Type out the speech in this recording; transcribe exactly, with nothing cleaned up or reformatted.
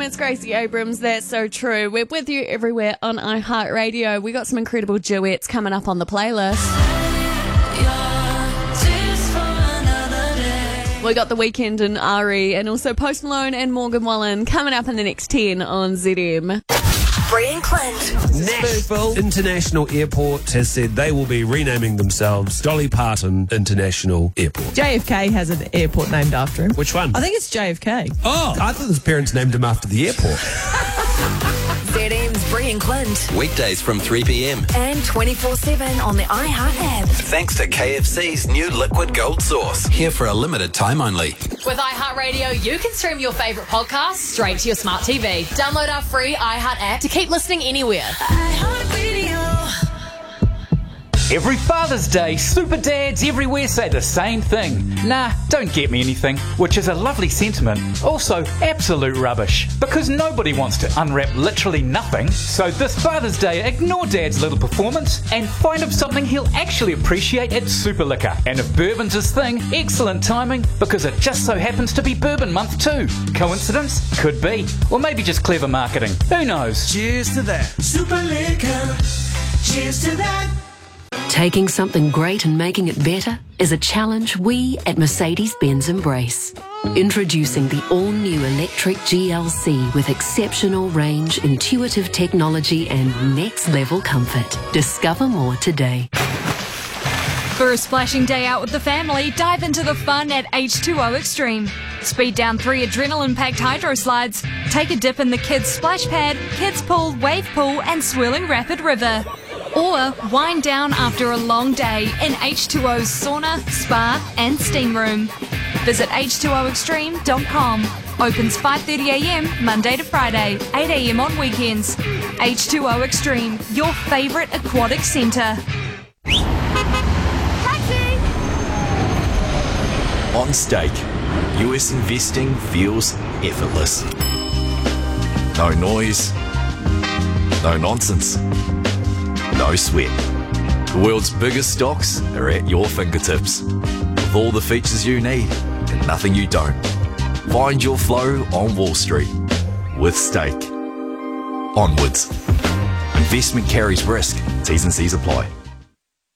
it's Gracie Abrams. That's so true. We're with you everywhere on iHeartRadio. We got some incredible duets coming up on the playlist. We got The Weeknd and Ari, and also Post Malone and Morgan Wallen coming up in the next ten on Z M. Bree and Clint. Nashville International Airport has said they will be renaming themselves Dolly Parton International Airport. J F K has an airport named after him. Which one? I think it's J F K. Oh, I thought his parents named him after the airport. Z M's Bree and Clint. Weekdays from three p.m. And twenty-four seven on the iHeart app. Thanks to K F C's new Liquid Gold Sauce. Here for a limited time only. With iHeartRadio, you can stream your favourite podcasts straight to your smart T V. Download our free iHeart app to keep listening anywhere. iHeartRadio. Every Father's Day, super dads everywhere say the same thing. Nah, don't get me anything, which is a lovely sentiment. Also, absolute rubbish, because nobody wants to unwrap literally nothing. So this Father's Day, ignore Dad's little performance and find him something he'll actually appreciate at Super Liquor. And if bourbon's his thing, excellent timing, because it just so happens to be Bourbon Month too. Coincidence? Could be. Or maybe just clever marketing. Who knows? Cheers to that. Super Liquor. Cheers to that. Taking something great and making it better is a challenge we at Mercedes-Benz embrace. Introducing the all-new electric G L C with exceptional range, intuitive technology and next-level comfort. Discover more today. For a splashing day out with the family, dive into the fun at H two O Extreme. Speed down three adrenaline-packed hydro slides, take a dip in the kids' splash pad, kids' pool, wave pool and swirling rapid river. Or wind down after a long day in H two O's sauna, spa and steam room. Visit H two O extreme dot com. Opens five thirty a.m. Monday to Friday, eight a.m. on weekends. H two O Extreme, your favourite aquatic centre. Taxi! On Stake, U S investing feels effortless. No noise, no nonsense. No sweat. The world's biggest stocks are at your fingertips. With all the features you need and nothing you don't. Find your flow on Wall Street with Stake. Onwards. Investment carries risk. T's and C's apply.